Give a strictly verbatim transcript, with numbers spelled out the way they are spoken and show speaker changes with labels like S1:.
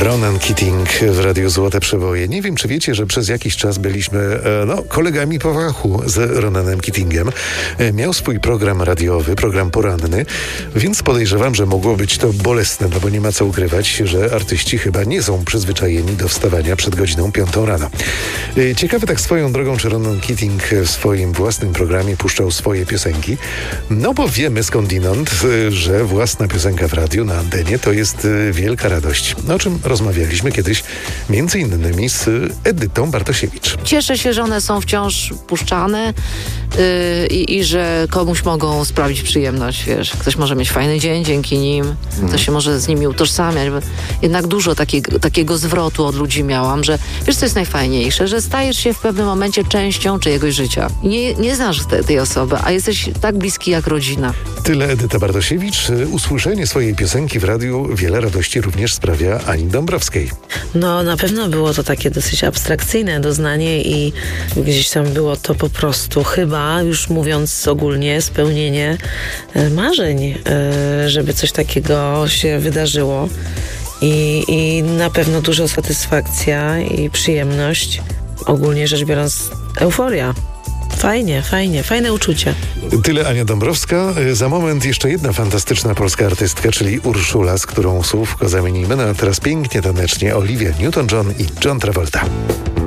S1: Ronan Keating w Radiu Złote Przeboje. Nie wiem, czy wiecie, że przez jakiś czas byliśmy e, no, kolegami po fachu z Ronanem Keatingem. E, miał swój program radiowy, program poranny, więc podejrzewam, że mogło być to bolesne, no bo nie ma co ukrywać, że artyści chyba nie są przyzwyczajeni do wstawania przed godziną piątą rano. E, ciekawe tak swoją drogą, czy Ronan Keating w swoim własnym programie puszczał swoje piosenki. No bo wiemy skądinąd, e, że własna piosenka w radiu na antenie to jest e, wielka radość. O czym rozmawialiśmy kiedyś między innymi z Edytą Bartosiewicz.
S2: Cieszę się, że one są wciąż puszczane yy, i, i że komuś mogą sprawić przyjemność, wiesz. Ktoś może mieć fajny dzień dzięki nim, mm. ktoś się może z nimi utożsamiać. Jednak dużo takiego, takiego zwrotu od ludzi miałam, że wiesz, co jest najfajniejsze, że stajesz się w pewnym momencie częścią czyjegoś życia. Nie, nie znasz te, tej osoby, a jesteś tak bliski jak rodzina.
S1: Tyle Edyta Bartosiewicz. Usłyszenie swojej piosenki w radiu wiele radości również sprawia Ani Dąbrowskiej.
S3: No na pewno było to takie dosyć abstrakcyjne doznanie i gdzieś tam było to po prostu chyba, już mówiąc ogólnie, spełnienie e, marzeń, e, żeby coś takiego się wydarzyło i, i na pewno dużo satysfakcja i przyjemność, ogólnie rzecz biorąc euforia. Fajnie, fajnie, fajne uczucie.
S1: Tyle Ania Dąbrowska. Za moment jeszcze jedna fantastyczna polska artystka, czyli Urszula, z którą słówko zamienimy. No a teraz pięknie, tanecznie Olivia Newton-John i John Travolta.